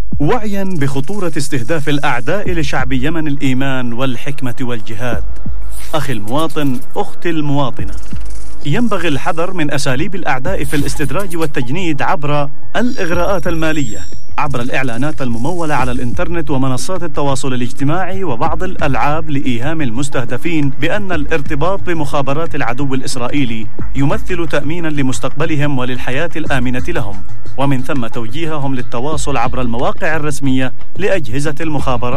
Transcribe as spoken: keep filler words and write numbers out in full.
وعيا بخطورة استهداف الأعداء لشعب يمن الإيمان والحكمة والجهاد، أخي المواطن، أختي المواطنة، ينبغي الحذر من أساليب الأعداء في الاستدراج والتجنيد عبر الإغراءات المالية، عبر الإعلانات الممولة على الإنترنت ومنصات التواصل الاجتماعي وبعض الألعاب لإيهام المستهدفين بأن الارتباط بمخابرات العدو الإسرائيلي يمثل تأمينا لمستقبلهم وللحياة الآمنة لهم، ومن ثم توجيههم للتواصل عبر المواقع الرسمية لأجهزة المخابرات